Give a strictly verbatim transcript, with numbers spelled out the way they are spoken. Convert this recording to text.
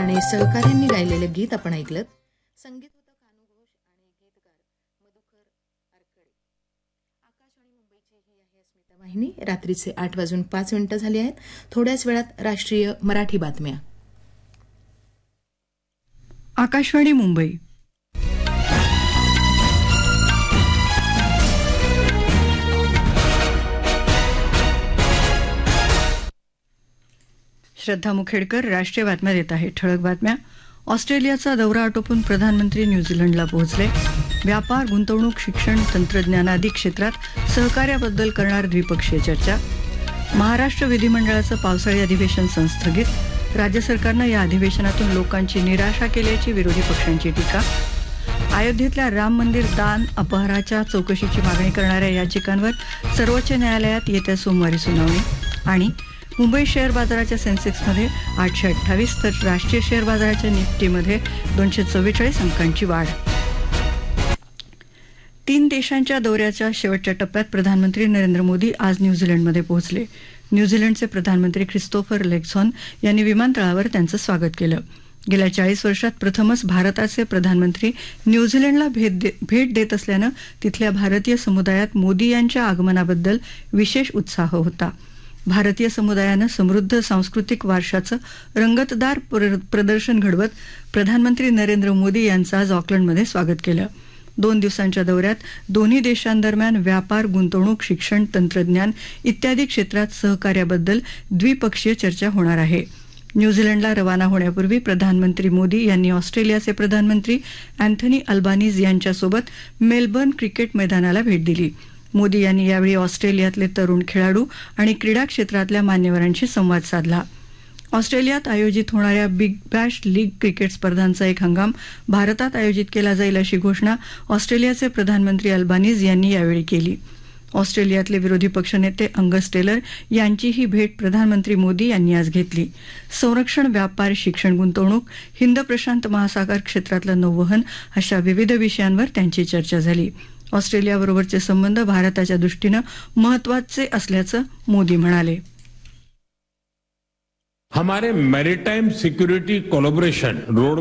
आणि सहकाऱ्यांनी गायलेलं गीत आपण ऐकलं. संगीत होतं कानू घोष आणि गीतकार मधुकर आरकडे. आकाशवाणी मुंबईची ही आहे अस्मिता वाहिनी. रात्रीचे आठ वाजून पाच मिनिटं झाली आहेत. थोड्याच वेळात राष्ट्रीय मराठी बातम्या. आकाशवाणी मुंबई. श्रद्धा मुखेडकर राष्ट्रीय बातम्या देत आहे. ठळक बातम्या. ऑस्ट्रेलियाचा दौरा आटोपून प्रधानमंत्री न्यूझीलंडला पोहोचले. व्यापार, गुंतवणूक, शिक्षण, तंत्रज्ञानादी क्षेत्रात सहकार्याबद्दल करणार द्विपक्षीय चर्चा. महाराष्ट्र विधिमंडळाचं पावसाळी अधिवेशन संस्थगित. राज्य सरकारनं या अधिवेशनातून लोकांची निराशा केल्याची विरोधी पक्षांची टीका. अयोध्येतल्या राम मंदिर दान अपहाराच्या चौकशीची मागणी करणाऱ्या याचिकांवर सर्वोच्च न्यायालयात येत्या सोमवारी सुनावणी. आणि मुंबई शेअर बाजाराच्या सेन्सेक्समध्ये आठशे अठ्ठावीस तर राष्ट्रीय शेअर बाजाराच्या निफ्टीमध्ये दोनशे चव्वेचाळीस अंकांची वाढ. तीन देशांच्या दौऱ्याच्या शेवटच्या टप्प्यात प्रधानमंत्री नरेंद्र मोदी आज न्यूझीलंडमध्ये पोहोचले. न्यूझीलंडचे प्रधानमंत्री ख्रिस्तोफर लेक्झॉन यांनी विमानतळावर त्यांचं स्वागत केलं. गेल्या चाळीस वर्षात प्रथमच भारताचे प्रधानमंत्री न्यूझीलंडला भेट दे, भेट देत असल्यानं तिथल्या भारतीय समुदायात मोदी यांच्या आगमनाबद्दल विशेष उत्साह होता. भारतीय समुदायानं समृद्ध सांस्कृतिक वारशाचं रंगतदार प्रदर्शन घडवत प्रधानमंत्री नरेंद्र मोदी यांचं आज ऑकलंडमध्ये स्वागत केलं. दोन दिवसांच्या दौऱ्यात दोन्ही देशांदरम्यान व्यापार, गुंतवणूक, शिक्षण, तंत्रज्ञान इत्यादी क्षेत्रात सहकार्याबद्दल द्विपक्षीय चर्चा होणार आहे. न्यूझीलंडला रवाना होण्यापूर्वी प्रधानमंत्री मोदी यांनी ऑस्ट्रेलियाचे प्रधानमंत्री अँथनी अल्बानीज यांच्यासोबत मेलबर्न क्रिकेट मैदानाला भेट दिली. मोदी यांनी यावेळी ऑस्ट्रेलियातले तरुण खेळाडू आणि क्रीडा क्षेत्रातल्या मान्यवरांशी संवाद साधला. ऑस्ट्रेलियात आयोजित होणाऱ्या बिग बॅश लीग क्रिकेट स्पर्धांचा एक हंगाम भारतात आयोजित केला जाईल अशी घोषणा ऑस्ट्रेलियाचे प्रधानमंत्री अल्बानीज यांनी यावेळी केली. ऑस्ट्रेलियातले विरोधी पक्षनेते अंगस टेलर यांचीही भेट प्रधानमंत्री मोदी यांनी आज घेतली. संरक्षण, व्यापार, शिक्षण, गुंतवणूक, हिंद प्रशांत महासागर क्षेत्रातलं नौवहन अशा विविध विषयांवर त्यांची चर्चा झाली. ऑस्ट्रेलियाबरोबरचे संबंध भारताच्या दृष्टीनं महत्वाचे असल्याचं मोदी म्हणाले. हमारे मैरीटाइम सिक्योरिटी कोलैबोरेशन रोड